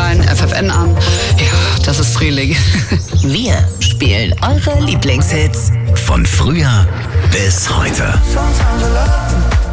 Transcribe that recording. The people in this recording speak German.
Rammstein, FFN an. Ja, das ist Frühling. Wir spielen eure Lieblingshits. Von früher bis heute. Sometimes I love